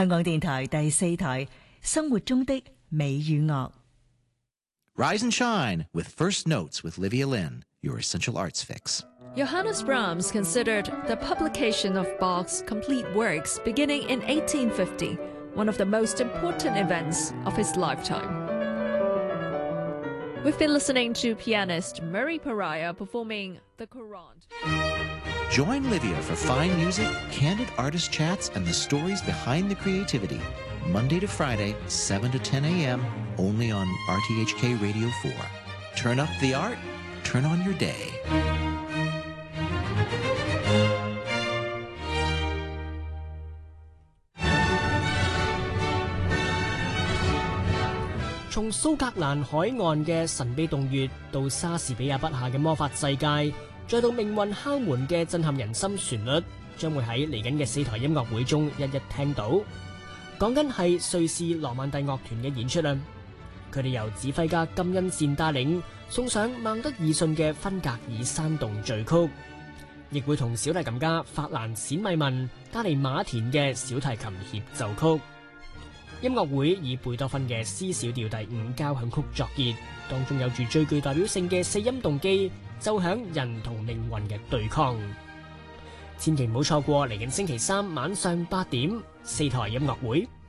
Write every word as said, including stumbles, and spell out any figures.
香港電台第四台生活中的美與樂。 Rise and shine with First Notes with Livia Lynn, your essential arts fix. Johannes Brahms considered the publication of Bach's complete works beginning in eighteen fifty one of the most important events of his lifetime. We've been listening to pianist Murray Pariah performing the Courante. Join Livia for fine music, candid artist chats, and the stories behind the creativity. Monday to Friday, seven to ten a.m., only on R T H K Radio four. Turn up the art, turn on your day. 從蘇格蘭海岸嘅神秘洞穴到莎士比亞筆下嘅魔法世界，再到命運敲門嘅震撼人心旋律，將會喺嚟緊嘅四台音樂會中一一聽到。講緊係瑞士羅曼蒂樂團嘅演出啦，佢哋由指揮家金恩善帶領，送上孟德爾遜嘅芬格爾山洞序曲，亦會同小提琴家法蘭冼米文帶嚟馬田嘅小提琴協奏曲。音樂會以貝多芬嘅 C 小調第五交響曲作結，當中有住最具代表性嘅四音動機，奏響人同命運嘅對抗。千祈唔好錯過嚟緊星期三晚上八點四台音樂會。